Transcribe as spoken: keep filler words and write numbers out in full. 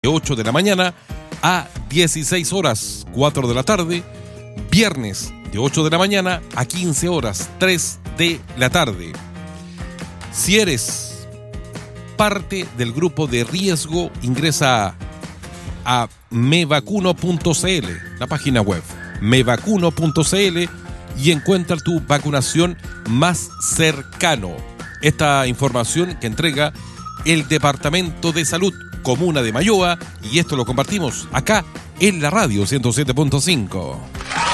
de ocho de la mañana a dieciséis horas, cuatro de la tarde. Viernes de ocho de la mañana a quince horas, tres de la tarde. Si eres parte del grupo de riesgo, ingresa a mevacuno punto cl, la página web mevacuno punto cl, y encuentra tu vacunación más cercano. Esta información que entrega el Departamento de Salud Comuna de Mayoa, y esto lo compartimos acá en la radio ciento siete punto cinco.